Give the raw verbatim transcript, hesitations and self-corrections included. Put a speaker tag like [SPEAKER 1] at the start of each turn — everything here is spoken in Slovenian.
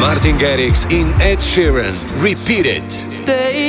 [SPEAKER 1] Martin Garrix in Ed Sheeran, Repeat It.
[SPEAKER 2] Stay